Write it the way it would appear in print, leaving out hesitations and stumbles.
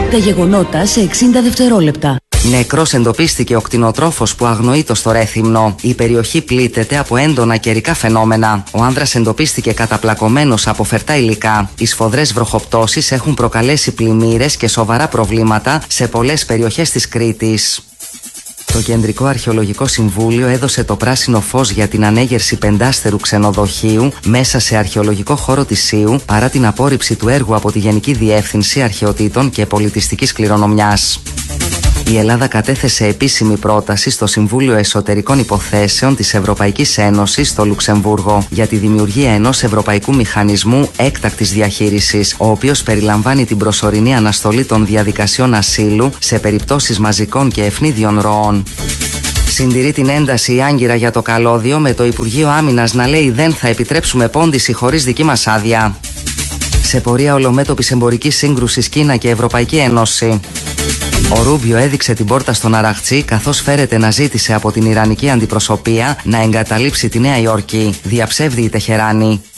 Τα γεγονότα σε 60 δευτερόλεπτα. Νεκρός εντοπίστηκε ο κτηνοτρόφος που αγνοείτο στο Ρέθυμνο. Η περιοχή πλήττεται από έντονα καιρικά φαινόμενα. Ο άνδρας εντοπίστηκε καταπλακωμένος από φερτά υλικά. Οι σφοδρές βροχοπτώσεις έχουν προκαλέσει πλημμύρες και σοβαρά προβλήματα σε πολλές περιοχές της Κρήτης. Το Κεντρικό Αρχαιολογικό Συμβούλιο έδωσε το πράσινο φως για την ανέγερση πεντάστερου ξενοδοχείου μέσα σε αρχαιολογικό χώρο της Σίου, παρά την απόρριψη του έργου από τη Γενική Διεύθυνση Αρχαιοτήτων και Πολιτιστικής Κληρονομιάς. Η Ελλάδα κατέθεσε επίσημη πρόταση στο Συμβούλιο Εσωτερικών Υποθέσεων της Ευρωπαϊκής Ένωσης στο Λουξεμβούργο για τη δημιουργία ενός Ευρωπαϊκού Μηχανισμού Έκτακτης Διαχείρισης, ο οποίος περιλαμβάνει την προσωρινή αναστολή των διαδικασιών ασύλου σε περιπτώσεις μαζικών και ευνίδιων ροών. Συντηρεί την ένταση η Άγκυρα για το καλώδιο, με το Υπουργείο Άμυνας να λέει δεν θα επιτρέψουμε πώντιση χωρίς δική μας άδεια. Σε πορεία ολομέτωπης εμπορικής σύγκρουσης Κίνα και Ευρωπαϊκή Ένωση. Ο Ρούμπιο έδειξε την πόρτα στον Αραχτσί, καθώς φέρεται να ζήτησε από την Ιρανική αντιπροσωπεία να εγκαταλείψει τη Νέα Υόρκη. Διαψεύδει η Τεχεράνη.